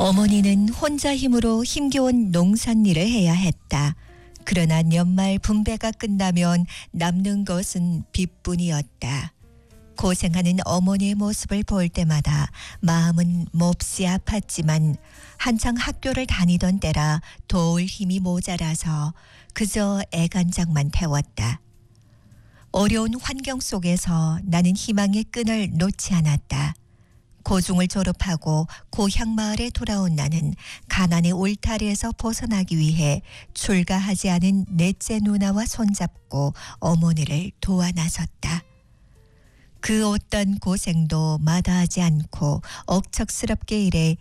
어머니는 혼자 힘으로 힘겨운 농산일을 해야 했다. 그러나 연말 분배가 끝나면 남는 것은 빚뿐이었다. 고생하는 어머니의 모습을 볼 때마다 마음은 몹시 아팠지만 한창 학교를 다니던 때라 도울 힘이 모자라서 그저 애간장만 태웠다. 어려운 환경 속에서 나는 희망의 끈을 놓지 않았다. 고중을 졸업하고 고향 마을에 돌아온 나는 가난의 울타리에서 벗어나기 위해 출가하지 않은 넷째 누나와 손잡고 어머니를 도와 나섰다. 그 어떤 고생도 마다하지 않고 억척스럽게 일해